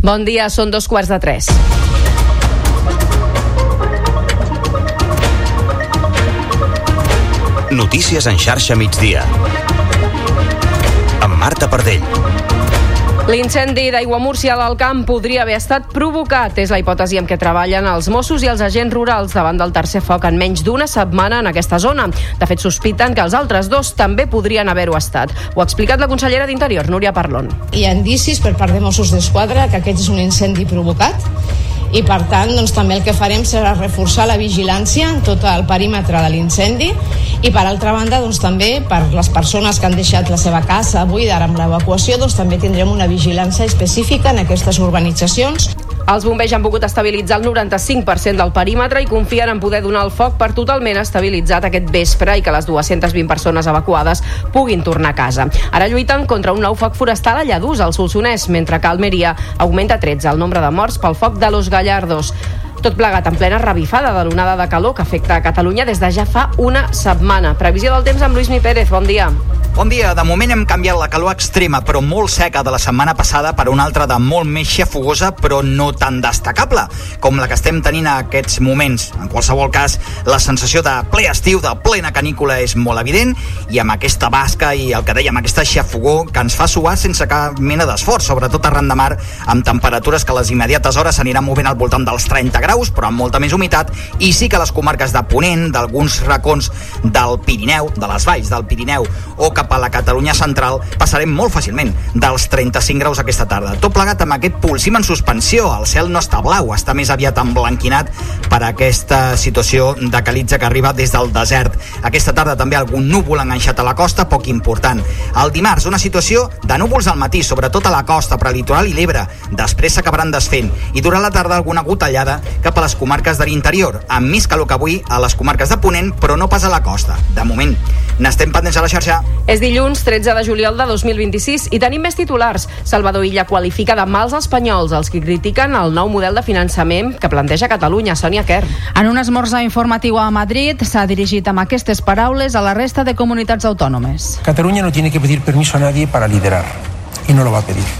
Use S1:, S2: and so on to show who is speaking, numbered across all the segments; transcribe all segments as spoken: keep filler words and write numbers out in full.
S1: Bon dia, són dos quarts de tres.
S2: Notícies en xarxa migdia. Amb Marta Pardell.
S1: L'incendi d'Aiguamúrcia a l'Alt Camp podria haver estat provocat. És la hipòtesi amb què treballen els Mossos i els agents rurals davant del tercer foc en menys d'una setmana en aquesta zona. De fet, sospiten que els altres dos també podrien haver-ho estat. Ho ha explicat la consellera d'Interior, Núria Parlon.
S3: Hi ha indicis per part de Mossos d'Esquadra que aquest és un incendi provocat i, per tant, doncs, també el que farem serà reforçar la vigilància en tot el perímetre de l'incendi i, per altra banda, doncs, també per les persones que han deixat la seva casa buida ara amb l'evacuació, doncs, també tindrem una vigilància específica en aquestes urbanitzacions.
S1: Els bombers han pogut estabilitzar el noranta-cinc per cent del perímetre i confien en poder donar el foc per totalment estabilitzat aquest vespre i que les dues-centes vint persones evacuades puguin tornar a casa. Ara lluiten contra un nou foc forestal a Lladurs, al Solsonès, mentre que a Almeria augmenta tretze el nombre de morts pel foc de Los Gallardos. Tot plegat en plena revifada de l'onada de calor que afecta a Catalunya des de ja fa una setmana. Previsió del temps amb Lluís Mi Pérez. Bon dia.
S4: Bon dia. De moment hem canviat la calor extrema però molt seca de la setmana passada per una altra de molt més xafogosa però no tan destacable com la que estem tenint a aquests moments. En qualsevol cas, la sensació de ple estiu, de plena canícula és molt evident i amb aquesta basca i el que dèiem, aquesta xafogor que ens fa suar sense cap mena d'esforç, sobretot arran de mar, amb temperatures que a les immediates hores s'aniran movent al voltant dels trenta graus, però amb molta més humitat, i sí que les comarques de Ponent, d'alguns racons del Pirineu, de les valls del Pirineu o cap a la Catalunya central, passarem molt fàcilment dels trenta-cinc graus aquesta tarda. Tot plegat amb aquest pulsim en suspensió. El cel no està blau, està més aviat emblanquinat per aquesta situació de calitza que arriba des del desert. Aquesta tarda també algun núvol enganxat a la costa, poc important. El dimarts, una situació de núvols al matí, sobretot a la costa, prelitoral i l'Ebre. Després s'acabaran desfent i durant la tarda alguna gotellada cap a les comarques de l'interior, amb més calor que avui a les comarques de Ponent, però no pas a la costa. De moment, n'estem pendents a la xarxa.
S1: És dilluns tretze de juliol de dos mil vint-i-sis i tenim més titulars. Salvador Illa qualifica de mals espanyols els que critiquen el nou model de finançament que planteja Catalunya. Sònia Quer.
S5: En un esmorzar informatiu a Madrid s'ha dirigit amb aquestes paraules a la resta de comunitats autònomes.
S6: Catalunya no tiene que pedir permiso a nadie para liderar y no lo va a pedir.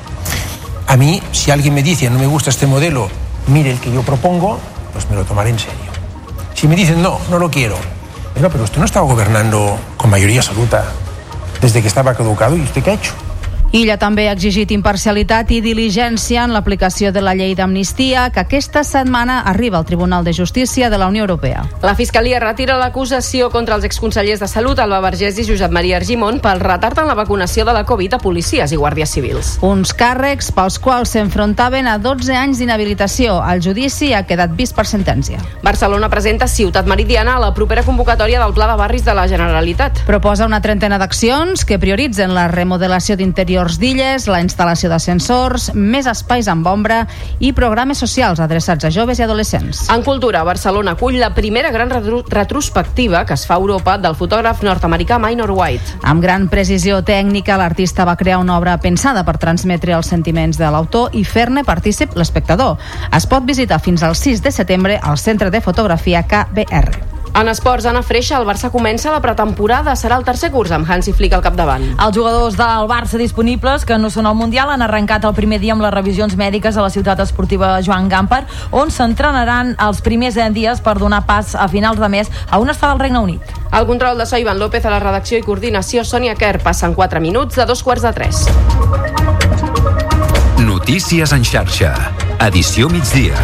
S6: A mí, si alguien me dice no me gusta este modelo, mire el que yo propongo, pues me lo tomaré en serio. Si me dicen no, no lo quiero, oiga, pero usted no estaba gobernando con mayoría absoluta desde que estaba caducado, ¿y usted qué ha hecho?
S5: Illa també ha exigit imparcialitat i diligència en l'aplicació de la llei d'amnistia que aquesta setmana arriba al Tribunal de Justícia de la Unió Europea.
S1: La Fiscalia retira l'acusació contra els exconsellers de Salut, Alba Vergés i Josep Maria Argimon, pel retard en la vacunació de la Covid a policies i guàrdies civils.
S5: Uns càrrecs pels quals s'enfrontaven a dotze anys d'inhabilitació. El judici ha quedat vist per sentència.
S1: Barcelona presenta Ciutat Meridiana a la propera convocatòria del Pla de Barris de la Generalitat.
S5: Proposa una trentena d'accions que prioritzen la remodelació d'interior d'illes, la instal·lació d'ascensors, més espais amb ombra i programes socials adreçats a joves i adolescents.
S1: En cultura, Barcelona acull la primera gran retrospectiva que es fa a Europa del fotògraf nord-americà Minor White.
S5: Amb gran precisió tècnica, l'artista va crear una obra pensada per transmetre els sentiments de l'autor i fer-ne partícip l'espectador. Es pot visitar fins al sis de setembre al Centre de Fotografia K B R.
S1: En esports, Anna Freixa, el Barça comença la pretemporada. Serà el tercer curs amb Hansi Flick al capdavant.
S7: Els jugadors del Barça disponibles, que no són al Mundial, han arrencat el primer dia amb les revisions mèdiques a la ciutat esportiva Joan Gamper, on s'entrenaran els primers dies per donar pas a finals de mes a una estada al Regne Unit.
S1: El control de so, Ivan López, a la redacció i coordinació, Sònia Quer. Passen quatre minuts de dos quarts de tres.
S2: Notícies en xarxa. Edició migdia.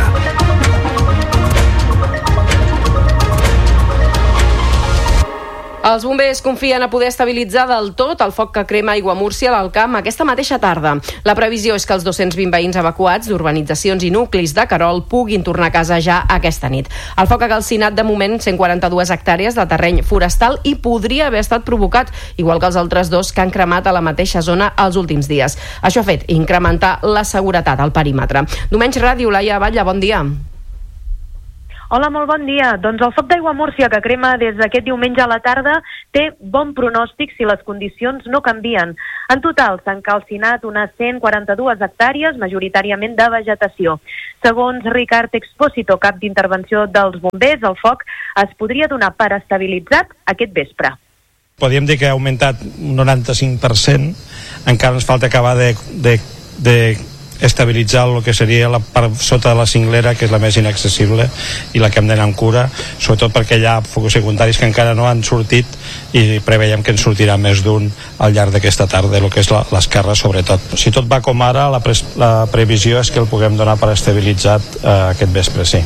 S1: Els bombers confien a poder estabilitzar del tot el foc que crema Aiguamúrcia a l'Alt Camp aquesta mateixa tarda. La previsió és que els dos-cents vint veïns evacuats d'urbanitzacions i nuclis de Querol puguin tornar a casa ja aquesta nit. El foc ha calcinat de moment cent quaranta-dues hectàrees de terreny forestal i podria haver estat provocat, igual que els altres dos que han cremat a la mateixa zona els últims dies. Això ha fet incrementar la seguretat al perímetre. Domenys Ràdio, Laia Batlle, bon dia.
S8: Hola, molt bon dia. Doncs el foc d'Aiguamúrcia, que crema des d'aquest diumenge a la tarda, té bon pronòstic si les condicions no canvien. En total s'han calcinat unes cent quaranta-dues hectàrees, majoritàriament de vegetació. Segons Ricard Expósito, cap d'intervenció dels bombers, el foc es podria donar per estabilitzat aquest vespre.
S9: Podríem dir que ha augmentat un noranta-cinc per cent, encara ens falta acabar de, de, de estabilitzar el que seria la part sota de la cinglera, que és la més inaccessible i la que hem d'anar amb cura, sobretot perquè hi ha focus secundaris que encara no han sortit i preveiem que en sortirà més d'un al llarg d'aquesta tarda, el que és l'esquerra sobretot. Si tot va com ara, la, pre la previsió és que el puguem donar per estabilitzat eh, aquest vespre, sí.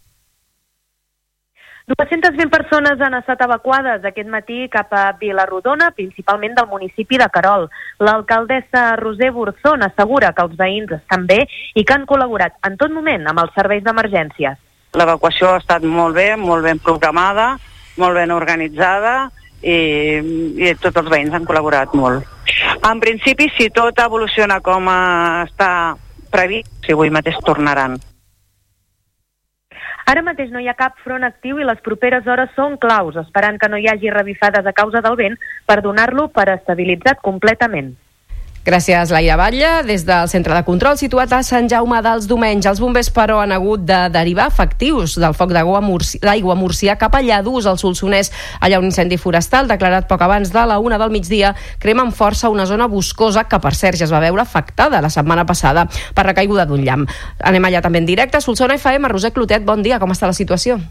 S8: dues-centes vint persones han estat evacuades aquest matí cap a Vilarrodona, principalment del municipi de Querol. L'alcaldessa Roser Burzón assegura que els veïns estan bé i que han col·laborat en tot moment amb els serveis d'emergències.
S10: L'evacuació ha estat molt bé, molt ben programada, molt ben organitzada i, i tots els veïns han col·laborat molt. En principi, si tot evoluciona com està previst, si avui mateix tornaran.
S8: Ara mateix no hi ha cap front actiu i les properes hores són claus, esperant que no hi hagi revifades a causa del vent per donar-lo per estabilitzat completament.
S1: Gràcies, Laia Batlle. Des del centre de control situat a Sant Jaume dels Domenys, els bombers, però, han hagut de derivar efectius del foc d'aigua Múrcia cap a Lladurs, al Solsonès. Allà un incendi forestal declarat poc abans de la una del migdia crema amb força una zona boscosa que, per cert, ja es va veure afectada la setmana passada per la caiguda d'un llamp. Anem allà també en directe. Solsona F M, Roser Clotet, bon dia. Com està la situació?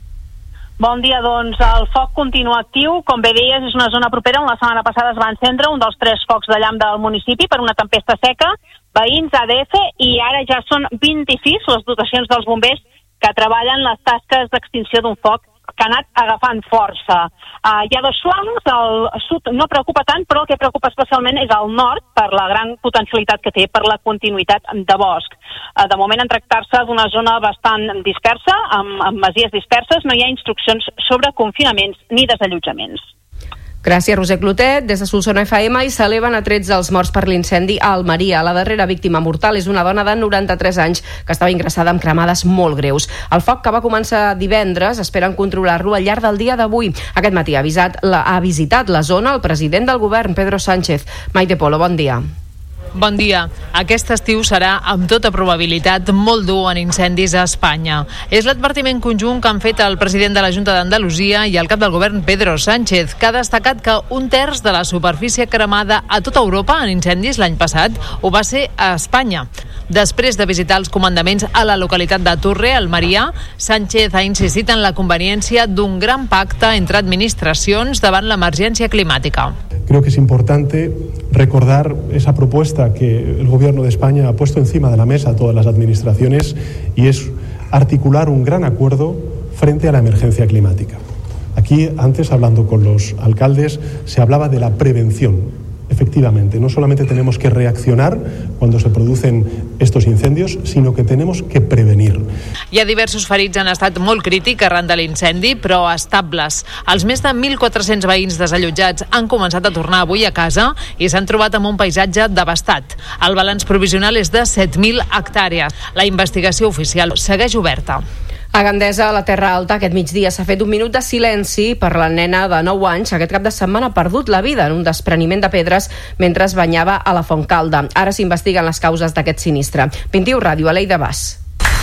S11: Bon dia, doncs el foc continua actiu. Com bé deies, és una zona propera on la setmana passada es va encendre un dels tres focs de llamp del municipi per una tempesta seca. Veïns, A D F, i ara ja són vint-i-sis les dotacions dels bombers que treballen les tasques d'extinció d'un foc que ha anat agafant força. Uh, hi ha dos flancs, el sud no preocupa tant, però el que preocupa especialment és el nord, per la gran potencialitat que té per la continuïtat de bosc. Uh, de moment, en tractar-se d'una zona bastant dispersa, amb, amb masies disperses, no hi ha instruccions sobre confinaments ni desallotjaments.
S1: Gràcies, Roser Clotet. Des de Solsona F M i s'eleven a tretze els morts per l'incendi a Almeria. La darrera víctima mortal és una dona de noranta-tres anys que estava ingressada amb cremades molt greus. El foc, que va començar divendres, esperen controlar-lo al llarg del dia d'avui. Aquest matí ha, avisat, la, ha visitat la zona el president del govern, Pedro Sánchez. Maite Polo, bon dia.
S12: Bon dia. Aquest estiu serà, amb tota probabilitat, molt dur en incendis a Espanya. És l'advertiment conjunt que han fet el president de la Junta d'Andalusia i el cap del govern, Pedro Sánchez, que ha destacat que un terç de la superfície cremada a tota Europa en incendis l'any passat ho va ser a Espanya. Després de visitar els comandaments a la localitat de Torre, Almeria, Sánchez ha insistit en la conveniència d'un gran pacte entre administracions davant l'emergència climàtica.
S13: Creo que es importante recordar esa propuesta que el Gobierno de España ha puesto encima de la mesa a todas las administraciones y es articular un gran acuerdo frente a la emergencia climática. Aquí, antes, hablando con los alcaldes, se hablaba de la prevención. Efectivamente, no solamente tenemos que reaccionar cuando se producen estos incendios, sino que tenemos que prevenir.
S12: Hi ha diversos ferits en estat molt crític arran de l'incendi, però estables. Els més de mil quatre-cents veïns desallotjats han començat a tornar avui a casa i s'han trobat amb un paisatge devastat. El balanç provisional és de set mil hectàrees. La investigació oficial segueix oberta.
S1: A Gandesa, a la Terra Alta, aquest migdia s'ha fet un minut de silenci per la nena de nou anys. Aquest cap de setmana ha perdut la vida en un despreniment de pedres mentre es banyava a la Fontcalda. Ara s'investiguen les causes d'aquest sinistre. vint-i-u Ràdio, Aleida Bas.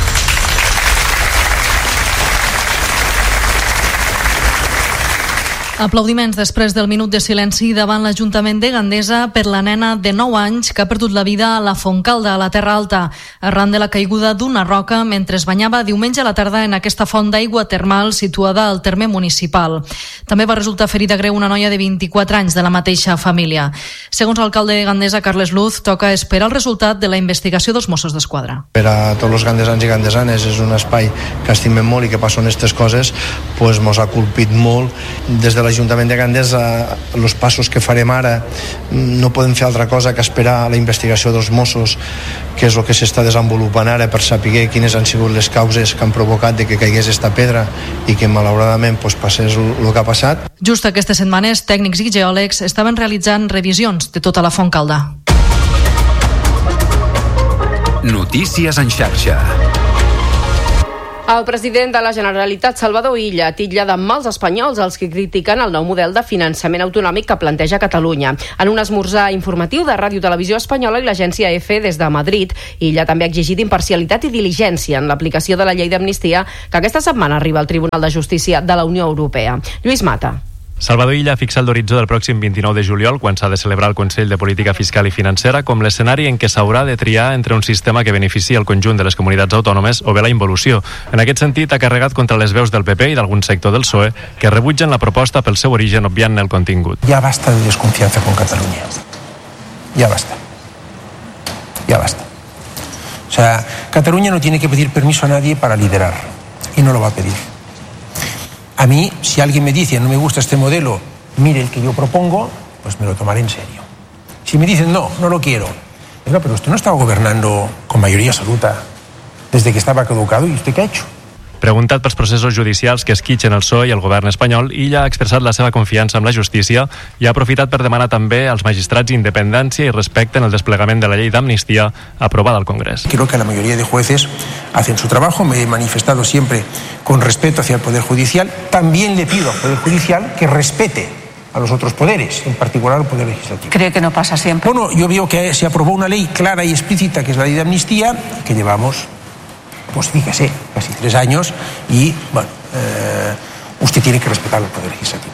S14: Aplaudiments després del minut de silenci davant l'Ajuntament de Gandesa per la nena de nou anys que ha perdut la vida a la Fontcalda, a la Terra Alta, arran de la caiguda d'una roca mentre es banyava diumenge a la tarda en aquesta font d'aigua termal situada al terme municipal. També va resultar ferida greu una noia de vint-i-quatre anys de la mateixa família. Segons l'alcalde de Gandesa, Carles Luz, toca esperar el resultat de la investigació dels Mossos d'Esquadra.
S15: Per a tots els gandesans i gandesanes és un espai que estimem molt i que passen aquestes coses, pues mos ha colpit molt. Des de l'Ajuntament de Gandesa, els passos que farem ara no podem fer altra cosa que esperar la investigació dels Mossos, que és el que s'està desenvolupant ara per saber quines han sigut les causes que han provocat de que caigués esta pedra i que malauradament pues, passés el que ha passat.
S14: Just aquestes setmanes, tècnics i geòlegs estaven realitzant revisions de tota la Fontcalda.
S2: Notícies en xarxa.
S1: El president de la Generalitat, Salvador Illa, titlla de mals espanyols els que critiquen el nou model de finançament autonòmic que planteja Catalunya. En un esmorzar informatiu de Ràdio Televisió Espanyola i l'agència EFE des de Madrid, Illa també ha exigit imparcialitat i diligència en l'aplicació de la llei d'amnistia que aquesta setmana arriba al Tribunal de Justícia de la Unió Europea. Lluís Mata.
S16: Salvador Illa ha fixat l'horitzó del pròxim vint-i-nou de juliol, quan s'ha de celebrar el Consell de Política Fiscal i Financera, com l'escenari en què s'haurà de triar entre un sistema que beneficia el conjunt de les comunitats autònomes o bé la involució. En aquest sentit, ha carregat contra les veus del P P i d'algun sector del P S O E que rebutgen la proposta pel seu origen obviant el contingut.
S6: Ya basta de desconfianza con Cataluña. Ya basta. Ya basta. O sea, Cataluña no tiene que pedir permiso a nadie para liderar. Y no lo va a pedir. A mí, si alguien me dice no me gusta este modelo, mire el que yo propongo, pues me lo tomaré en serio. Si me dicen no, no lo quiero, oiga, pero usted no estaba gobernando con mayoría absoluta desde que estaba caducado, ¿y usted qué ha hecho?
S16: Preguntat pels processos judicials que esquitxen el P S O E i el govern espanyol, Illa ha expressat la seva confiança en la justícia i ha aprofitat per demanar també als magistrats independència i respecte en el desplegament de la llei d'amnistia aprovada al Congrés.
S6: Creo que la mayoría de jueces hacen su trabajo, me he manifestado siempre con respeto hacia el Poder Judicial. También le pido al Poder Judicial que respete a los otros poderes, en particular al Poder Legislativo.
S17: ¿Cree que no pasa siempre?
S6: Bueno, yo veo que se aprobó una ley clara y explícita, que es la ley de amnistía, que llevamos, pues fíjese, casi tres años, y bueno, eh, usted tiene que respetar al Poder Legislativo.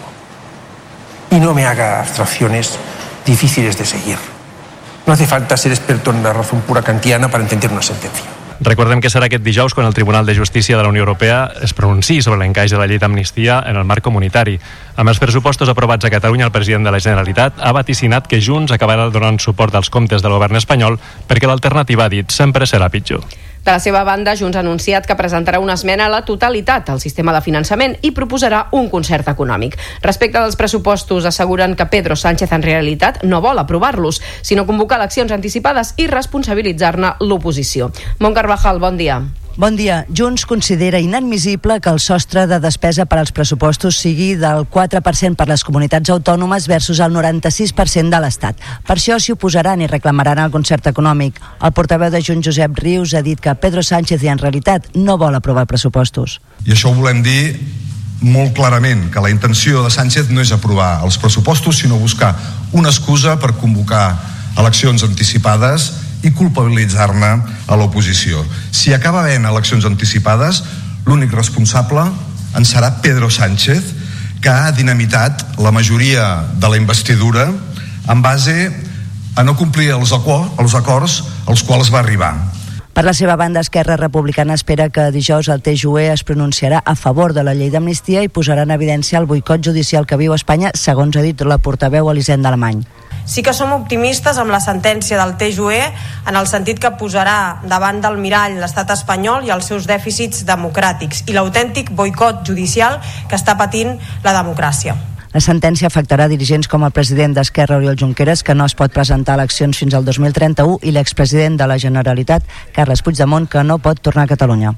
S6: Y no me haga abstracciones difíciles de seguir. No hace falta ser experto en la razón pura kantiana para entender una sentencia.
S16: Recordem que serà aquest dijous quan el Tribunal de Justícia de la Unió Europea es pronunciï sobre l'encaix de la llei d'amnistia en el marc comunitari. Amb els pressupostos aprovats a Catalunya, el president de la Generalitat ha vaticinat que Junts acabarà donant suport als comptes del govern espanyol perquè l'alternativa, ha dit, sempre serà pitjor.
S1: De la seva banda, Junts ha anunciat que presentarà una esmena a la totalitat al sistema de finançament i proposarà un concert econòmic. Respecte dels pressupostos, asseguren que Pedro Sánchez en realitat no vol aprovar-los, sinó convocar eleccions anticipades i responsabilitzar-ne l'oposició. Mont Carvajal, bon dia.
S18: Bon dia. Junts considera inadmissible que el sostre de despesa per als pressupostos sigui del quatre per cent per les comunitats autònomes versus el noranta-sis per cent de l'Estat. Per això s'hi oposaran i reclamaran el concert econòmic. El portaveu de Junts, Josep Rius, ha dit que Pedro Sánchez en realitat no vol aprovar pressupostos.
S19: I això ho volem dir molt clarament, que la intenció de Sánchez no és aprovar els pressupostos, sinó buscar una excusa per convocar eleccions anticipades i culpabilitzar-ne a l'oposició. Si acaba havent eleccions anticipades, l'únic responsable en serà Pedro Sánchez, que ha dinamitat la majoria de la investidura en base a no complir els acords, els acords als quals va arribar.
S18: Per la seva banda, Esquerra Republicana espera que dijous el T J U E es pronunciarà a favor de la llei d'amnistia i posarà en evidència el boicot judicial que viu Espanya, segons ha dit la portaveu Elisenda Alemany.
S20: Sí que som optimistes amb la sentència del T J U E en el sentit que posarà davant del mirall l'estat espanyol i els seus dèficits democràtics i l'autèntic boicot judicial que està patint la democràcia.
S18: La sentència afectarà dirigents com el president d'Esquerra, Oriol Junqueras, que no es pot presentar a eleccions fins al dos mil trenta-u, i l'expresident de la Generalitat, Carles Puigdemont, que no pot tornar a Catalunya.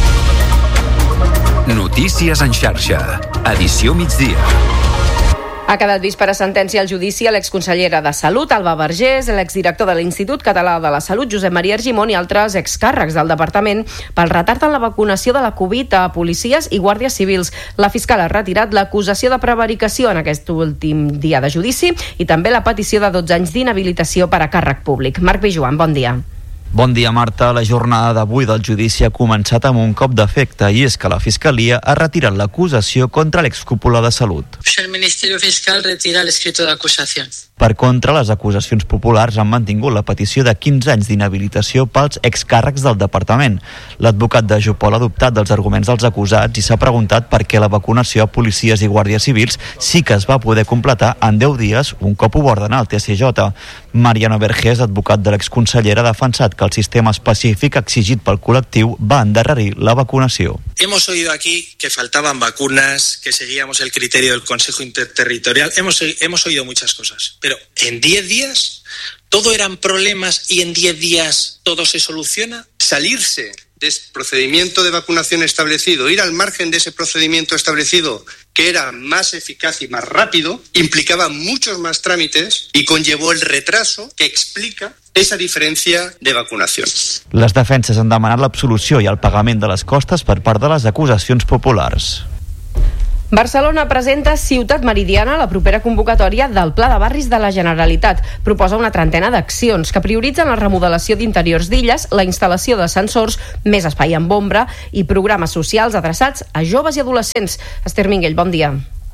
S2: Notícies en xarxa. Edició migdia.
S1: Ha quedat vist per a sentència al judici a l'exconsellera de Salut, Alba Vergés, l'exdirector de l'Institut Català de la Salut, Josep Maria Argimon, i altres excàrrecs del departament pel retard en la vacunació de la Covid a policies i guàrdies civils. La fiscal ha retirat l'acusació de prevaricació en aquest últim dia de judici i també la petició de dotze anys d'inhabilitació per a càrrec públic. Marc Bijuan, bon dia.
S21: Bon dia, Marta. La jornada d'avui del judici ha començat amb un cop d'efecte i és que la Fiscalia ha retirat l'acusació contra l'excúpula de Salut.
S22: El Ministerio Fiscal retira l'escrito d'acusació.
S21: Per contra, les acusacions populars han mantingut la petició de quinze anys d'inhabilitació pels excàrrecs del departament. L'advocat de Jopol ha adoptat dels arguments dels acusats i s'ha preguntat per què la vacunació a policies i guàrdies civils sí que es va poder completar en deu dies un cop ho va ordenar el T S J. Mariano Vergés, advocat de l'exconsellera, ha defensat que el sistema específic exigit pel col·lectiu va endarrerir la vacunació.
S23: Hemos oído aquí que faltaban vacunas, que seguíamos el criterio del Consejo Interterritorial. Hemos, hemos oído muchas cosas, pero en diez días todo eran problemas y en diez días todo se soluciona.
S24: Salirse de ese procedimiento de vacunación establecido, ir al margen de ese procedimiento establecido, que era más eficaz y más rápido, implicaba muchos más trámites y conllevó el retraso que explica esa diferència de vacunació.
S21: Les defenses han demanat l'absolució i el pagament de les costes per part de les acusacions populars.
S1: Barcelona presenta Ciutat Meridiana, la propera convocatòria del Pla de Barris de la Generalitat. Proposa una trentena d'accions que prioritzen la remodelació d'interiors d'illes, la instal·lació d'ascensors, més espai amb ombra i programes socials adreçats a joves i adolescents. Esther Minguell, bon dia.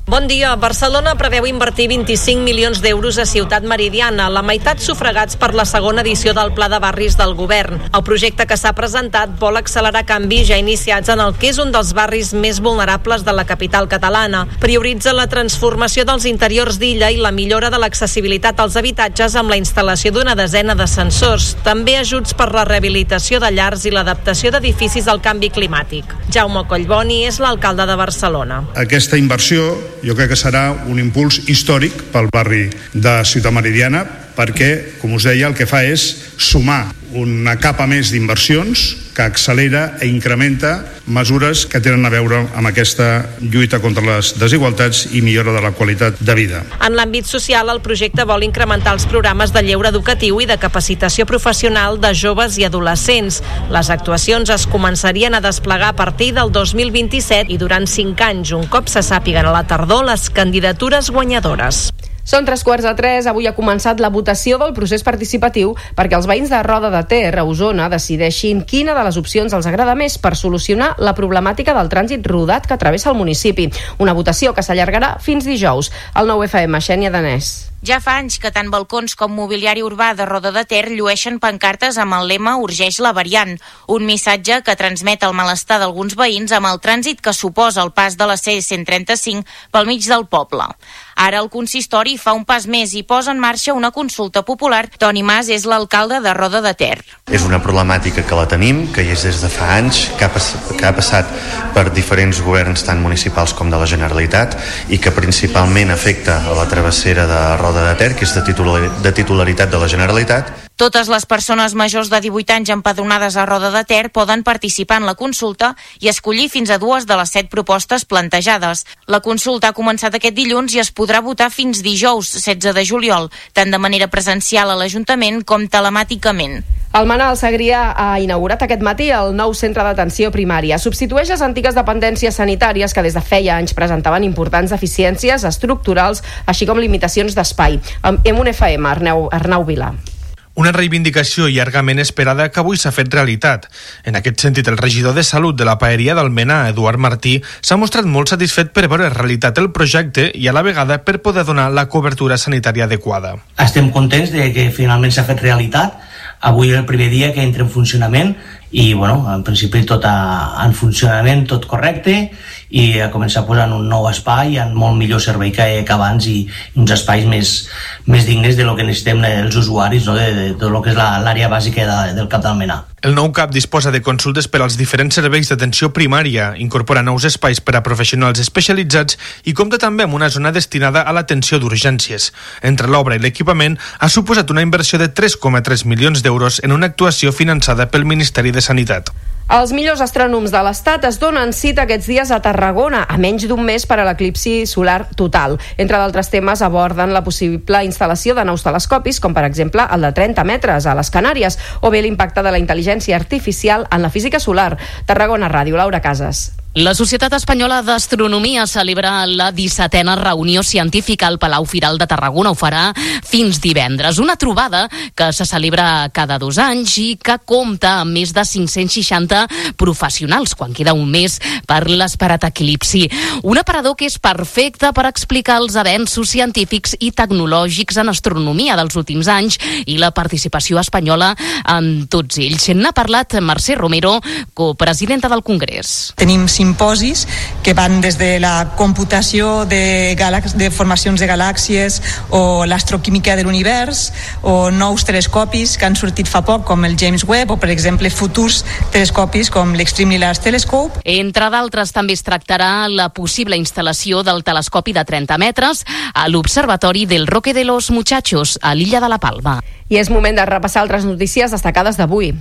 S3: Bon dia. Barcelona preveu invertir vint-i-cinc milions d'euros a Ciutat Meridiana, la meitat sufragats per la segona edició del Pla de Barris del Govern. El projecte que s'ha presentat vol accelerar canvis ja iniciats en el que és un dels barris més vulnerables de la capital catalana. Prioritza la transformació dels interiors d'illa i la millora de l'accessibilitat als habitatges amb la instal·lació d'una desena d'ascensors. També ajuts per la rehabilitació de llars i l'adaptació d'edificis al canvi climàtic. Jaume Collboni és l'alcalde de Barcelona.
S4: Aquesta inversió jo crec que serà un impuls històric pel barri de Ciutat Meridiana perquè, com us deia, el que fa és sumar una capa més d'inversions que accelera e incrementa mesures que tenen a veure amb aquesta lluita contra les desigualtats i millora de la qualitat de vida.
S3: En l'àmbit social, el projecte vol incrementar els programes de lleure educatiu i de capacitació professional de joves i adolescents. Les actuacions es començarien a desplegar a partir del dos mil vint-i-set i durant cinc anys, un cop se sàpiguen a la tardor les candidatures guanyadores.
S1: Són tres quarts de tres, avui ha començat la votació del procés participatiu perquè els veïns de Roda de Ter, a Osona, decideixin quina de les opcions els agrada més per solucionar la problemàtica del trànsit rodat que travessa el municipi. Una votació que s'allargarà fins dijous. El nou F M, Xènia Danès.
S5: Ja fa anys que tant balcons com mobiliari urbà de Roda de Ter llueixen pancartes amb el lema «Urgeix la variant», un missatge que transmet el malestar d'alguns veïns amb el trànsit que suposa el pas de la C cent trenta-cinc pel mig del poble. Ara el consistori fa un pas més i posa en marxa una consulta popular. Toni Mas és l'alcalde de Roda de Ter.
S17: És una problemàtica que la tenim, que hi és des de fa anys, que ha, pas, que ha passat per diferents governs tant municipals com de la Generalitat i que principalment afecta a la travessera de Roda de Ter, que és de, titular, de titularitat de la Generalitat.
S5: Totes les persones majors de divuit anys empadronades a Roda de Ter poden participar en la consulta i escollir fins a dues de les set propostes plantejades. La consulta ha començat aquest dilluns i es podrà votar fins dijous, setze de juliol, tant de manera presencial a l'Ajuntament com telemàticament.
S1: El Manal Segrià ha inaugurat aquest matí el nou centre d'atenció primària. Substitueix les antigues dependències sanitàries que des de feia anys presentaven importants deficiències estructurals, així com limitacions d'espai. En un F M, Arnau, Arnau Vila.
S25: Una reivindicació llargament esperada que avui s'ha fet realitat. En aquest sentit, el regidor de Salut de la Paeria d'Almenar, Eduard Martí, s'ha mostrat molt satisfet per veure realitat el projecte i a la vegada per poder donar la cobertura sanitària adequada.
S26: Estem contents de que finalment s'ha fet realitat. Avui és el primer dia que entra en funcionament i, bueno, en principi tot a, en funcionament, tot correcte, i a començar a posar en un nou espai amb molt millor servei que, que abans i uns espais més, més dignes de lo que necessitem els usuaris, no? de, de, de tot el que és l'àrea bàsica de, del Cap d'Almenar.
S25: El nou CAP disposa de consultes per als diferents serveis d'atenció primària, incorpora nous espais per a professionals especialitzats i compta també amb una zona destinada a l'atenció d'urgències. Entre l'obra i l'equipament ha suposat una inversió de tres coma tres milions d'euros en una actuació finançada pel Ministeri de Sanitat.
S1: Els millors astrònoms de l'Estat es donen cita aquests dies a Tarragona, a menys d'un mes per a l'eclipsi solar total. Entre d'altres temes aborden la possible instal·lació de nous telescopis, com per exemple el de trenta metres a les Canàries, o bé l'impacte de la intel·ligència artificial en la física solar. Tarragona Ràdio, Laura Casas.
S27: La Societat Espanyola d'Astronomia celebra la dissetena reunió científica al Palau Firal de Tarragona. Ho farà fins divendres. Una trobada que se celebra cada dos anys i que compta amb més de cinc-cents seixanta professionals quan queda un mes per l'esperat eclipsi. Un aparador que és perfecte per explicar els avenços científics i tecnològics en astronomia dels últims anys i la participació espanyola en tots ells. N'ha parlat Mercè Romero, copresidenta del Congrés.
S28: Tenim simposis que van des de la computació de, galax- de formacions de galàxies o l'astroquímica de l'univers o nous telescopis que han sortit fa poc com el James Webb o per exemple futurs telescopis com l'Extremely Large Telescope.
S27: Entre d'altres també es tractarà la possible instal·lació del telescopi de trenta metres a l'Observatori del Roque de los Muchachos a l'illa de la Palma.
S1: I és moment de repassar altres notícies destacades d'avui.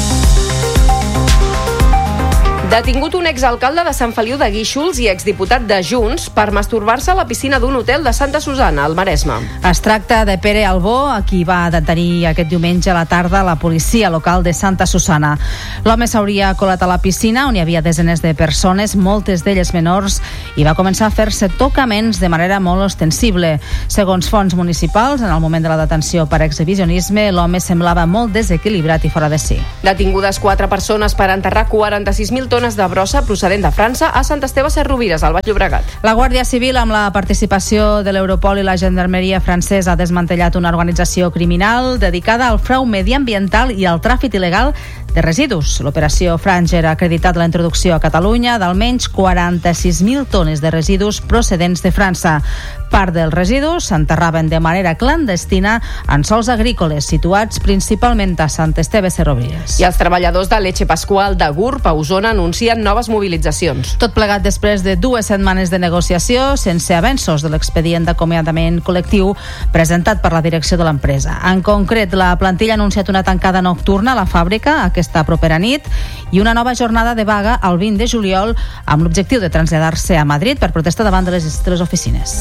S1: Detingut un exalcalde de Sant Feliu de Guíxols i exdiputat de Junts per masturbar-se a la piscina d'un hotel de Santa Susana, al Maresme.
S7: Es tracta de Pere Albó, a qui va detenir aquest diumenge a la tarda la policia local de Santa Susana. L'home s'hauria colat a la piscina, on hi havia desenes de persones, moltes d'elles menors, i va començar a fer-se tocaments de manera molt ostensible. Segons fonts municipals, en el moment de la detenció per exhibicionisme, l'home semblava molt desequilibrat i fora de si.
S1: Detingudes quatre persones per enterrar quaranta-sis mil tones tones de brossa procedent de França a Sant Esteve Sesrovires, al Baix Llobregat.
S8: La Guàrdia Civil, amb la participació de l'Europol i la Gendarmeria francesa, ha desmantellat una organització criminal dedicada al frau mediambiental i al tràfic il·legal de residus. L'operació Franger ha acreditat la introducció a Catalunya d'almenys quaranta-sis mil tones de residus procedents de França. Part dels residus s'enterraven de manera clandestina en sols agrícoles situats principalment a Sant Esteve Sesrovires.
S1: I els treballadors de Leche Pascual de Gurb, a Osona, anuncien noves mobilitzacions.
S8: Tot plegat després de dues setmanes de negociació sense avenços de l'expedient d'acomiadament col·lectiu presentat per la direcció de l'empresa. En concret, la plantilla ha anunciat una tancada nocturna a la fàbrica aquesta propera nit i una nova jornada de vaga el vint de juliol amb l'objectiu de traslladar-se a Madrid per protestar davant de les, de les oficines.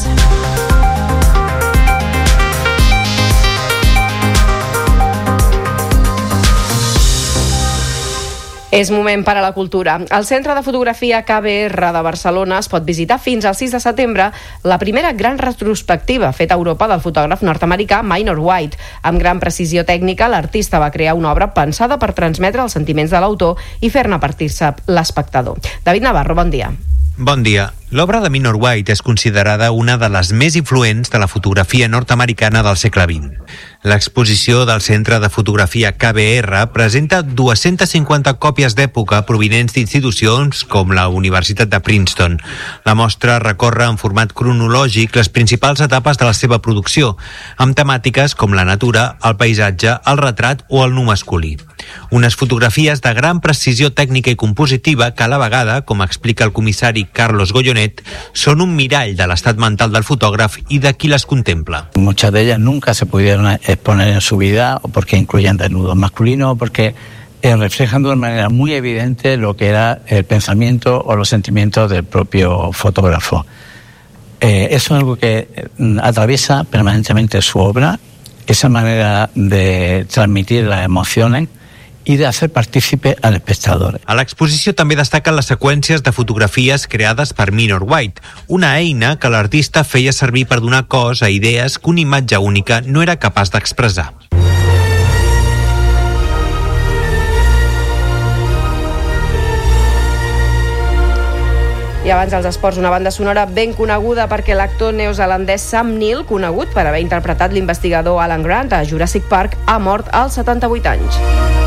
S1: És moment per a la cultura. Al Centre de Fotografia K B R de Barcelona es pot visitar fins al sis de setembre la primera gran retrospectiva feta a Europa del fotògraf nord-americà Minor White. Amb gran precisió tècnica, l'artista va crear una obra pensada per transmetre els sentiments de l'autor i fer-ne partir-se l'espectador. David Navarro, bon dia.
S9: Bon dia. L'obra de Minor White és considerada una de les més influents de la fotografia nord-americana del segle vint. L'exposició del Centre de Fotografia K B R presenta dues-centes cinquanta còpies d'època provinents d'institucions com la Universitat de Princeton. La mostra recorre en format cronològic les principals etapes de la seva producció, amb temàtiques com la natura, el paisatge, el retrat o el nu masculí. Unes fotografies de gran precisió tècnica i compositiva que a la vegada, com explica el comissari Carlos Gollonet, son un mirall de l'estat mental del fotògraf i de qui les contempla.
S10: Muchas de ellas nunca se pudieron exponer en su vida, o porque incluyen desnudos masculinos, o porque eh, reflejan de una manera muy evidente lo que era el pensamiento o los sentimientos del propio fotógrafo. Eh, eso es algo que eh, atraviesa permanentemente su obra, esa manera de transmitir las emociones i de fer partícipe al espectador.
S9: A l'exposició també destaquen les seqüències de fotografies creades per Minor White, una eina que l'artista feia servir per donar cos a idees que una imatge única no era capaç d'expressar.
S1: I abans dels esports, una banda sonora ben coneguda perquè l'actor neozelandès Sam Neill, conegut per haver interpretat l'investigador Alan Grant a Jurassic Park, ha mort als setanta-vuit anys.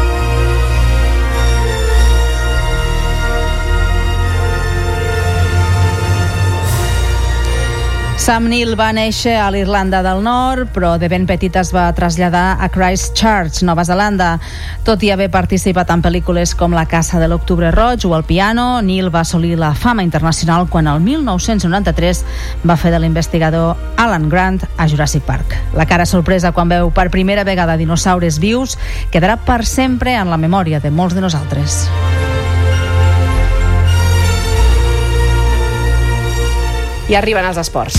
S8: Sam Neill va néixer a l'Irlanda del Nord, però de ben petit es va traslladar a Christchurch, Nova Zelanda. Tot i haver participat en pel·lícules com La caça de l'Octubre Roig o El piano, Neill va assolir la fama internacional quan el mil nou-cents noranta-tres va fer de l'investigador Alan Grant a Jurassic Park. La cara sorpresa quan veu per primera vegada dinosaures vius quedarà per sempre en la memòria de molts de nosaltres.
S1: I arriben els esports.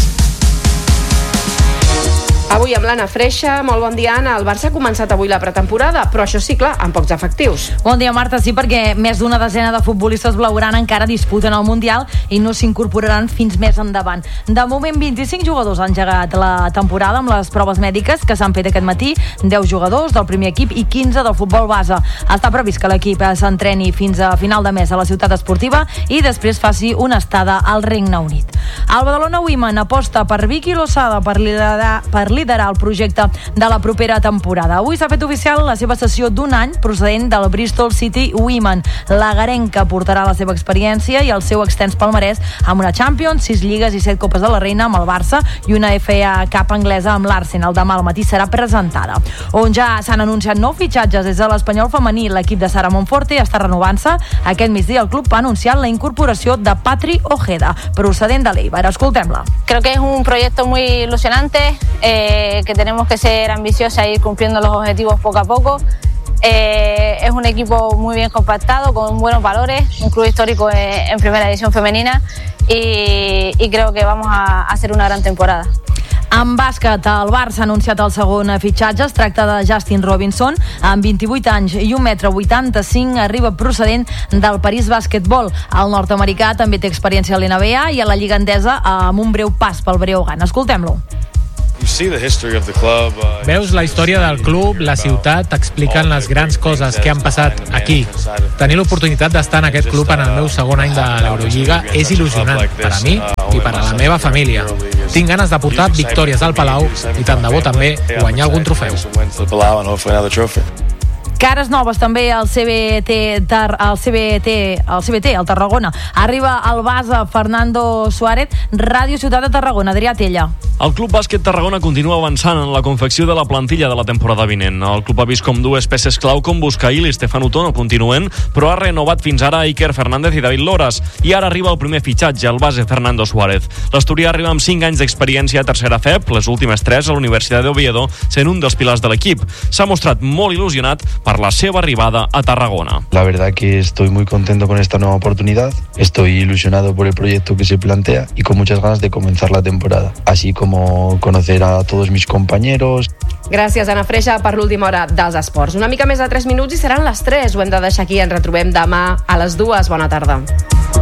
S1: Avui amb l'Anna Freixa. Molt bon dia, Anna. El Barça ha començat avui la pretemporada, però això sí, clar, amb pocs efectius.
S7: Bon dia, Marta. Sí, perquè més d'una desena de futbolistes blaugrana encara disputen el Mundial i no s'incorporaran fins més endavant. De moment, vint-i-cinc jugadors han engegat la temporada amb les proves mèdiques que s'han fet aquest matí, deu jugadors del primer equip i quinze del futbol base. Està previst que l'equip s'entreni fins a final de mes a la ciutat esportiva i després faci una estada al Regne Unit. El Badalona Women aposta per Vicky Losada per liderar, per liderar el projecte de la propera temporada. Avui s'ha fet oficial la seva sessió d'un any procedent del Bristol City Women. La garenca portarà la seva experiència i el seu extens palmarès amb una Champions, sis lligues i set copes de la Reina amb el Barça i una F A Cup anglesa amb l'Arsenal. Demà al matí serà presentada. On ja s'han anunciat nou fitxatges des de l'Espanyol femení. L'equip de Sara Monforte està renovant-se. Aquest migdia el club ha anunciat la incorporació de Patri Ojeda, procedent de l'Eibar. Escoltem-la.
S11: Creo que es un proyecto muy ilusionante, eh, que tenemos que ser ambiciosos e ir cumpliendo los objetivos poco a poco. Eh, es un equipo muy bien compactado, con buenos valores, un club histórico en, en primera división femenina y, y creo que vamos a, a hacer una gran temporada.
S7: En bàsquet, el Barça ha anunciat el segon fitxatge. Es tracta de Justin Robinson, amb vint-i-vuit anys i un metre vuitanta-cinc, arriba procedent del París Basquetbol. El nord-americà també té experiència a l'N B A i a la Lliga Endesa amb un breu pas pel Breogán. Escoltem-lo.
S6: Veus la història del club, la ciutat, t'expliquen les grans coses que han passat aquí. Tenir l'oportunitat d'estar en aquest club en el meu segon any de l'Eurolliga és il·lusionant per a mi i per a la meva família. Tinc ganes de portar victòries al Palau i tant de bo també guanyar algun trofeu.
S7: Cares noves també al C B T, al C B T, al C B T, al Tarragona. Arriba el base Fernando Suárez, Ràdio Ciutat de Tarragona. Adrià Tella.
S12: El Club Bàsquet Tarragona continua avançant en la confecció de la plantilla de la temporada vinent. El club ha vist com dues peces clau com Buscail i Stefan Otto no continuen, però ha renovat fins ara Iker Fernández i David Loras. I ara arriba el primer fitxatge, el base Fernando Suárez. L'asturià arriba amb cinc anys d'experiència a tercera F E P, les últimes tres a la Universitat d'Oviedo, sent un dels pilars de l'equip. S'ha mostrat molt il·lusionat per la seva arribada a Tarragona.
S13: La verdad que estoy muy contento con esta nueva oportunidad, estoy ilusionado por el proyecto que se plantea y con muchas ganas de comenzar la temporada, así como conocer a todos mis compañeros.
S1: Gràcies, Anna Freixa, per l'última hora dels esports. Una mica més de tres minuts i seran les tres. Ho hem de deixar aquí, ens retrobem demà a les dues. Bona tarda.